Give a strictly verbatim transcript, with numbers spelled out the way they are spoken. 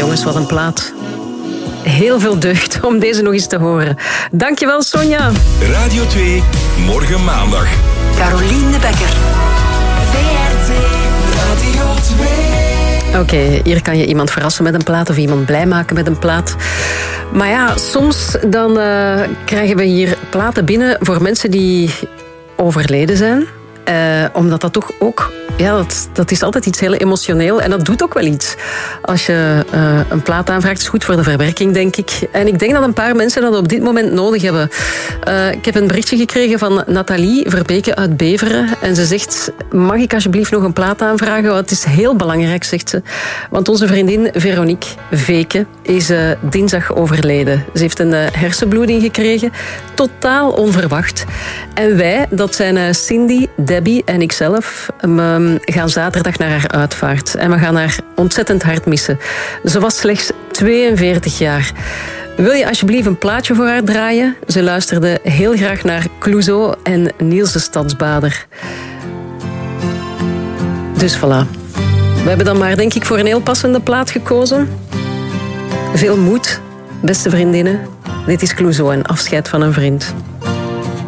jongens, wat een plaat. Heel veel deugd om deze nog eens te horen. Dankjewel, Sonja. Radio twee, morgen maandag. Carolien de Bekker. V R T Radio twee. Oké, okay, hier kan je iemand verrassen met een plaat of iemand blij maken met een plaat. Maar ja, soms dan uh, krijgen we hier platen binnen voor mensen die overleden zijn. Uh, omdat dat toch ook... Ja, dat, dat is altijd iets heel emotioneel. En dat doet ook wel iets. Als je uh, een plaat aanvraagt, is goed voor de verwerking, denk ik. En ik denk dat een paar mensen dat op dit moment nodig hebben. Uh, ik heb een berichtje gekregen van Nathalie Verbeke uit Beveren. En ze zegt, mag ik alsjeblieft nog een plaat aanvragen? Want het is heel belangrijk, zegt ze. Want onze vriendin Veronique Veke is uh, dinsdag overleden. Ze heeft een uh, hersenbloeding gekregen. Totaal onverwacht. En wij, dat zijn uh, Cindy, Debbie en ikzelf... Um, gaan zaterdag naar haar uitvaart. En we gaan haar ontzettend hard missen. Ze was slechts tweeënveertig jaar. Wil je alsjeblieft een plaatje voor haar draaien? Ze luisterde heel graag naar Clouseau en Niels de Stadsbader. Dus voilà. We hebben dan maar, denk ik, voor een heel passende plaat gekozen. Veel moed, beste vriendinnen. Dit is Clouseau en Afscheid van een vriend.